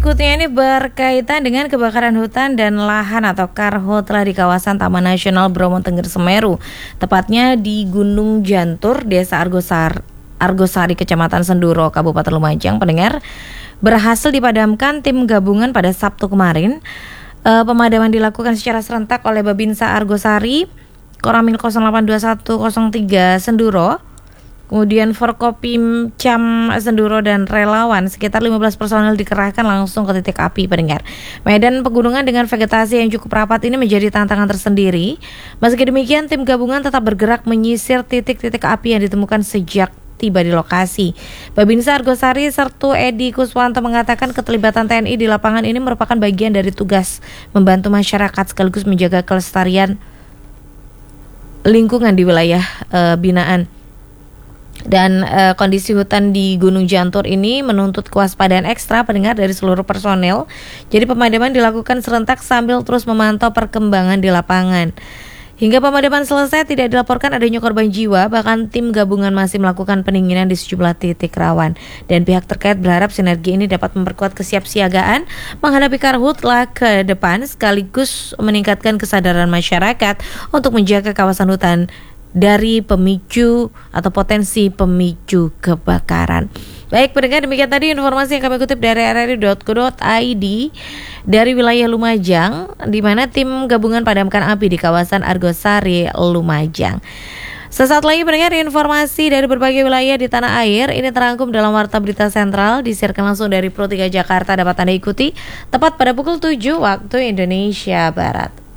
berikutnya ini berkaitan dengan kebakaran hutan dan lahan atau karhutla di kawasan Taman Nasional Bromo Tengger Semeru, tepatnya di Gunung Jantur, Desa Argosari, Kecamatan Senduro, Kabupaten Lumajang. Pendengar, berhasil dipadamkan tim gabungan pada Sabtu kemarin. Pemadaman dilakukan secara serentak oleh Babinsa Argosari, Koramil 082103 Senduro, kemudian Forkopim Cam Senduro dan relawan. Sekitar 15 personel dikerahkan langsung ke titik api, pendengar. Medan pegunungan dengan vegetasi yang cukup rapat ini menjadi tantangan tersendiri. Meski demikian, tim gabungan tetap bergerak menyisir titik-titik api yang ditemukan sejak tiba di lokasi. Babinsa Argosari Sertu Edi Kuswanto mengatakan keterlibatan TNI di lapangan ini merupakan bagian dari tugas membantu masyarakat sekaligus menjaga kelestarian lingkungan di wilayah binaan. Dan kondisi hutan di Gunung Jantur ini menuntut kewaspadaan ekstra, pendengar, dari seluruh personel. Jadi pemadaman dilakukan serentak sambil terus memantau perkembangan di lapangan. Hingga pemadaman selesai tidak dilaporkan adanya korban jiwa, bahkan tim gabungan masih melakukan pendinginan di sejumlah titik rawan. Dan pihak terkait berharap sinergi ini dapat memperkuat kesiapsiagaan menghadapi karhutla ke depan, sekaligus meningkatkan kesadaran masyarakat untuk menjaga kawasan hutan dari pemicu atau potensi pemicu kebakaran. Baik pendengar, demikian tadi informasi yang kami kutip dari rri.co.id dari wilayah Lumajang, di mana tim gabungan padamkan api di kawasan Argosari, Lumajang. Sesaat lagi pendengar, informasi dari berbagai wilayah di tanah air ini terangkum dalam Warta Berita Sentral, disiarkan langsung dari Pro 3 Jakarta, dapat Anda ikuti tepat pada pukul 7 waktu Indonesia Barat.